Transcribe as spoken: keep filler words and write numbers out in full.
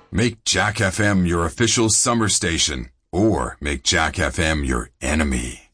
Make Jack F M your official summer station, or make Jack F M your enemy.